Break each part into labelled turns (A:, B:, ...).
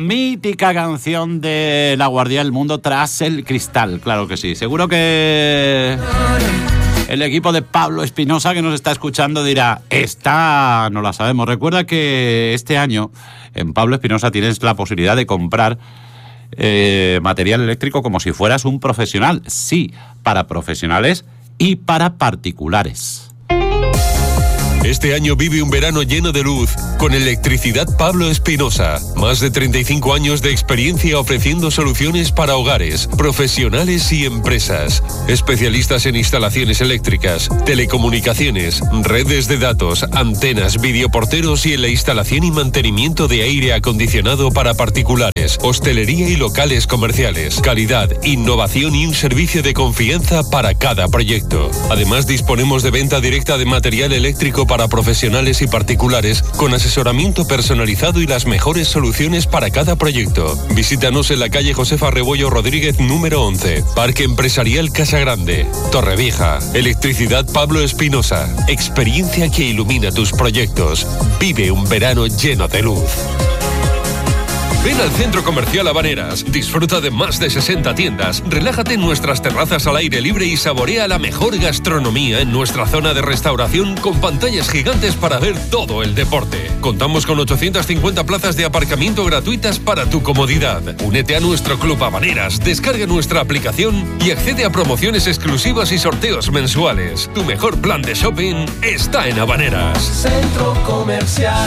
A: mítica canción de La Guardia del Mundo, Tras el Cristal, claro que sí. Seguro que el equipo de Pablo Espinosa que nos está escuchando dirá, esta no la sabemos. Recuerda que este año en Pablo Espinosa tienes la posibilidad de comprar material eléctrico como si fueras un profesional. Sí, para profesionales y para particulares.
B: Este año vive un verano lleno de luz con Electricidad Pablo Espinosa. Más de 35 años de experiencia ofreciendo soluciones para hogares, profesionales y empresas. Especialistas en instalaciones eléctricas, telecomunicaciones, redes de datos, antenas, videoporteros y en la instalación y mantenimiento de aire acondicionado para particulares, hostelería y locales comerciales. Calidad, innovación y un servicio de confianza para cada proyecto. Además, disponemos de venta directa de material eléctrico para profesionales y particulares con asesoramiento personalizado y las mejores soluciones para cada proyecto. Visítanos en la calle Josefa Rebollo Rodríguez número 11, Parque Empresarial Casa Grande, Torrevieja. Electricidad Pablo Espinosa, experiencia que ilumina tus proyectos. Vive un verano lleno de luz. Ven al Centro Comercial Habaneras, disfruta de más de 60 tiendas, relájate en nuestras terrazas al aire libre y saborea la mejor gastronomía en nuestra zona de restauración con pantallas gigantes para ver todo el deporte. Contamos con 850 plazas de aparcamiento gratuitas para tu comodidad. Únete a nuestro Club Habaneras, descarga nuestra aplicación y accede a promociones exclusivas y sorteos mensuales. Tu mejor plan de shopping está en Habaneras.
C: Centro Comercial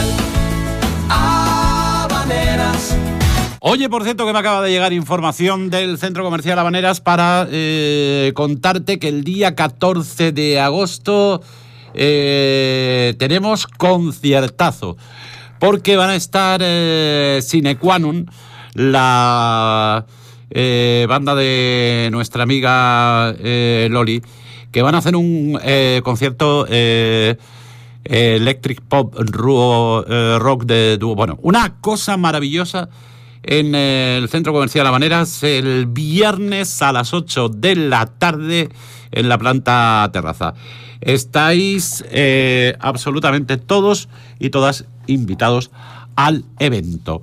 C: Habaneras.
A: Oye, por cierto, que me acaba de llegar información del Centro Comercial Habaneras para contarte que el día 14 de agosto tenemos conciertazo, porque van a estar sine qua non la banda de nuestra amiga Loli, que van a hacer un concierto electric pop rock de dúo. Bueno, una cosa maravillosa en el Centro Comercial Habaneras el viernes a las 8 de la tarde en la planta terraza. Estáis absolutamente todos y todas invitados al evento.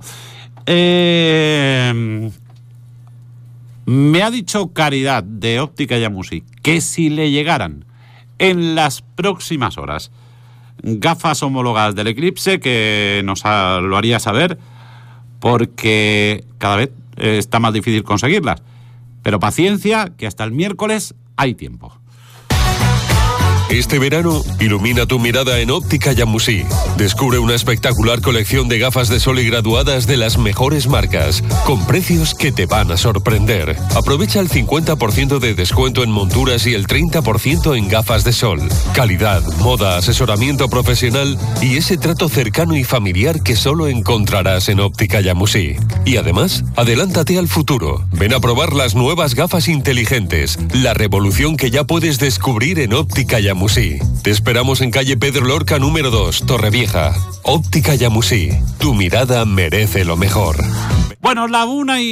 A: Me ha dicho Caridad de Óptica Yamusi que si le llegaran en las próximas horas gafas homólogas del Eclipse, que nos lo haría saber, porque cada vez está más difícil conseguirlas. Pero paciencia, que hasta el miércoles hay tiempo.
B: Este verano, ilumina tu mirada en Óptica Yamusi. Descubre una espectacular colección de gafas de sol y graduadas de las mejores marcas, con precios que te van a sorprender. Aprovecha el 50% de descuento en monturas y el 30% en gafas de sol. Calidad, moda, asesoramiento profesional y ese trato cercano y familiar que solo encontrarás en Óptica Yamusi. Y además, adelántate al futuro. Ven a probar las nuevas gafas inteligentes, la revolución que ya puedes descubrir en Óptica Yamusi. Te esperamos en calle Pedro Lorca número 2, Torrevieja. Óptica Yamusi. Tu mirada merece lo mejor.
A: Bueno, la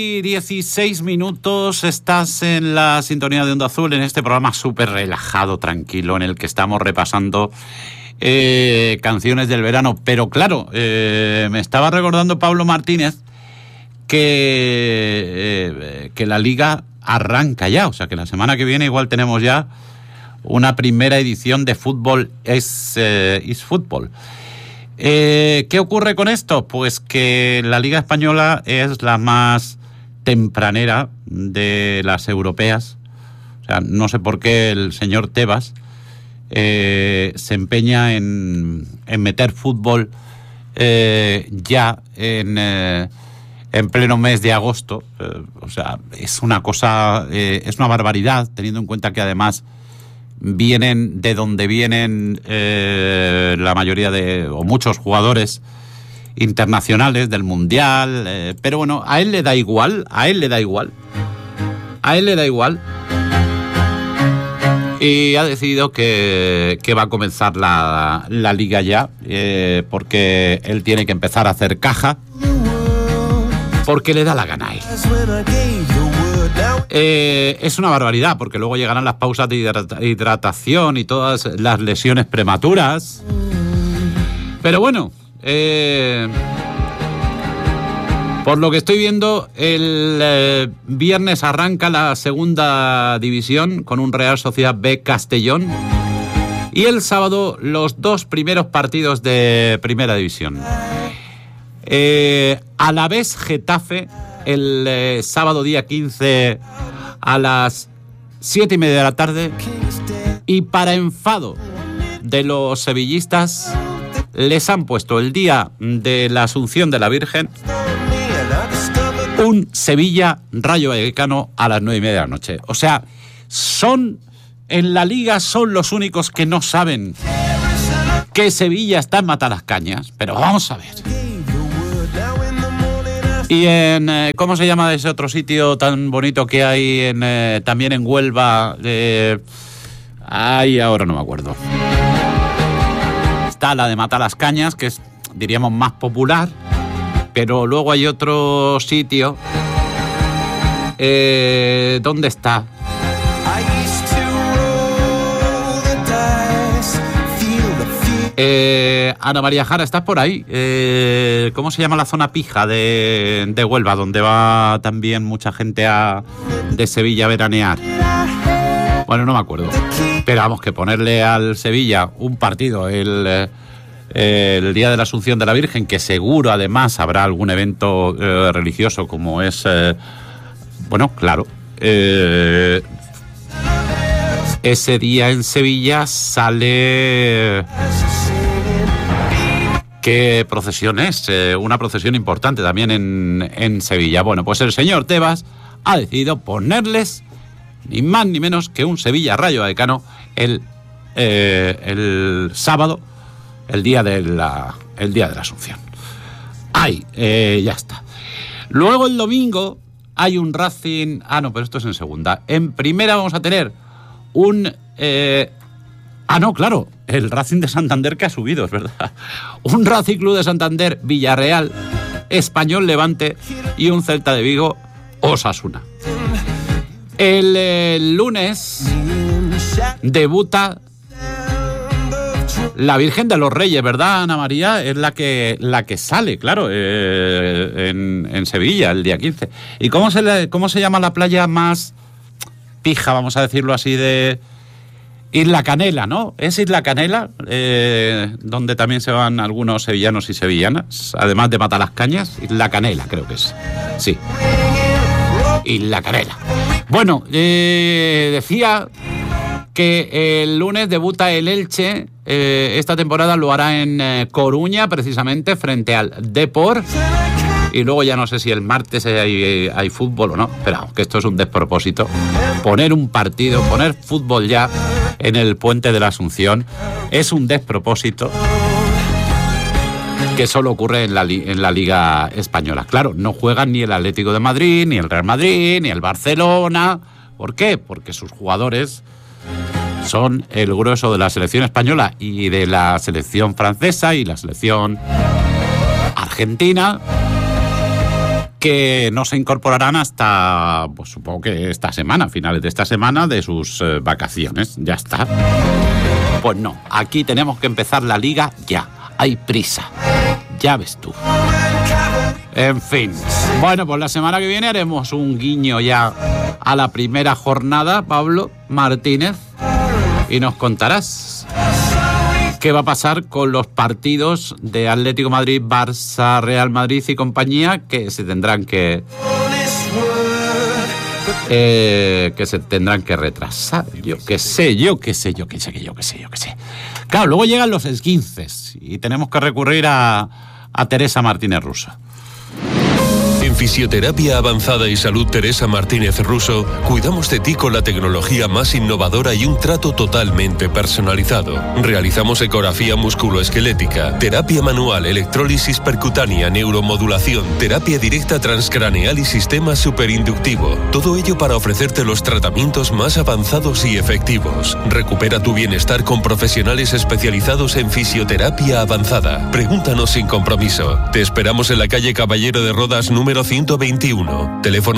A: 1:16, estás en la sintonía de Onda Azul en este programa súper relajado, tranquilo, en el que estamos repasando canciones del verano. Pero claro, me estaba recordando Pablo Martínez que la liga arranca ya, o sea que la semana que viene igual tenemos ya una primera edición de Fútbol is Fútbol. ¿Qué ocurre con esto? Pues que la Liga Española es la más tempranera de las europeas. O sea, no sé por qué el señor Tebas se empeña en meter fútbol ya en pleno mes de agosto. O sea, es una cosa, es una barbaridad, teniendo en cuenta que además vienen de donde vienen la mayoría o muchos jugadores internacionales del Mundial, pero bueno, a él le da igual y ha decidido que va a comenzar la liga ya, porque él tiene que empezar a hacer caja, porque le da la gana a él. Es una barbaridad, porque luego llegarán las pausas de hidratación y todas las lesiones prematuras. Pero bueno, Por lo que estoy viendo, el viernes arranca la segunda división con un Real Sociedad B Castellón y el sábado los 2 primeros partidos de primera división. Alavés Getafe el sábado día 15 a las 7:30 de la tarde, y para enfado de los sevillistas les han puesto el día de la Asunción de la Virgen un Sevilla Rayo Vallecano a las 9:30 de la noche. O sea, en la Liga son los únicos que no saben que Sevilla está en Matalascañas, pero vamos a ver. Y ¿cómo se llama ese otro sitio tan bonito que hay también en Huelva? Ahora no me acuerdo. Está la de Matalascañas, que es, diríamos, más popular, pero luego hay otro sitio. ¿Dónde está? Ana María Jara, ¿estás por ahí? ¿Cómo se llama la zona pija de Huelva, donde va también mucha gente de Sevilla a veranear? Bueno, no me acuerdo. Pero vamos, que ponerle al Sevilla un partido el día de la Asunción de la Virgen, que seguro además habrá algún evento religioso, como es... bueno, claro. Ese día en Sevilla sale... ¿Qué procesión es? Una procesión importante también en Sevilla. Bueno, pues el señor Tebas ha decidido ponerles ni más ni menos que un Sevilla Rayo Vallecano el sábado, el día de la Asunción. Ya está. Luego el domingo hay un Racing... no, pero esto es en segunda. En primera vamos a tener claro, el Racing de Santander, que ha subido, es verdad. Un Racing Club de Santander Villarreal, Español Levante y un Celta de Vigo Osasuna. El lunes debuta la Virgen de los Reyes, ¿verdad, Ana María? Es la que sale, claro, en Sevilla el día 15. ¿Y cómo se llama la playa más pija, vamos a decirlo así, de Isla Canela, ¿no? Es Isla Canela, donde también se van algunos sevillanos y sevillanas, además de Matalascañas. Isla Canela, creo que es. Sí. Isla Canela. Bueno, decía que el lunes debuta el Elche. Esta temporada lo hará en Coruña, precisamente, frente al Depor. Y luego ya no sé si el martes hay fútbol o no, pero que esto es un despropósito. Poner un partido, poner fútbol ya en el Puente de la Asunción es un despropósito que solo ocurre en la Liga Española. Claro, no juegan ni el Atlético de Madrid, ni el Real Madrid, ni el Barcelona. ¿Por qué? Porque sus jugadores son el grueso de la selección española y de la selección francesa y la selección argentina, que no se incorporarán hasta, pues supongo que esta semana, finales de esta semana, de sus vacaciones. Ya está. Pues no, aquí tenemos que empezar la liga ya. Hay prisa. Ya ves tú. En fin. Bueno, pues la semana que viene haremos un guiño ya a la primera jornada, Pablo Martínez, y nos contarás qué va a pasar con los partidos de Atlético Madrid, Barça, Real Madrid y compañía, que se tendrán que retrasar. Yo qué sé. Claro, luego llegan los esguinces y tenemos que recurrir a Teresa Martínez Russo.
B: En Fisioterapia Avanzada y Salud Teresa Martínez Russo, cuidamos de ti con la tecnología más innovadora y un trato totalmente personalizado. Realizamos ecografía musculoesquelética, terapia manual, electrólisis percutánea, neuromodulación, terapia directa transcraneal y sistema superinductivo. Todo ello para ofrecerte los tratamientos más avanzados y efectivos. Recupera tu bienestar con profesionales especializados en fisioterapia avanzada. Pregúntanos sin compromiso. Te esperamos en la calle Caballero de Rodas número 121, teléfono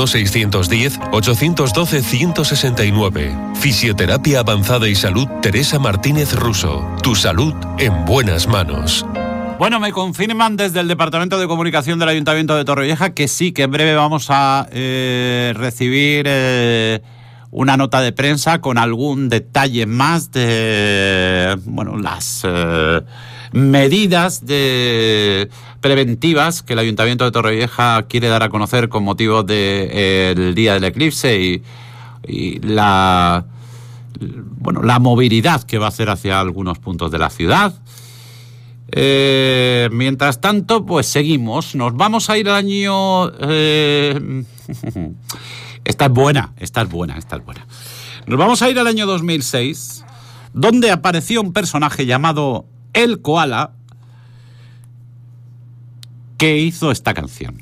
B: 610-812-169. Fisioterapia Avanzada y Salud Teresa Martínez Russo. Tu salud en buenas manos.
A: Bueno, me confirman desde el Departamento de Comunicación del Ayuntamiento de Torrevieja que sí, que en breve vamos a recibir una nota de prensa con algún detalle más de las medidas preventivas que el Ayuntamiento de Torrevieja quiere dar a conocer con motivo del día del eclipse y la movilidad que va a hacer hacia algunos puntos de la ciudad. Mientras tanto, pues seguimos. Nos vamos a ir al año... Esta es buena. Nos vamos a ir al año 2006, donde apareció un personaje llamado El Koala que hizo esta canción.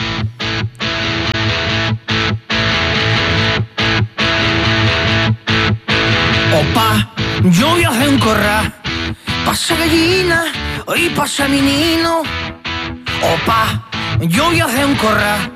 D: Opa, yo voy a hacer un corral, pasa gallina y pasa menino. Opa, yo voy a hacer un corral.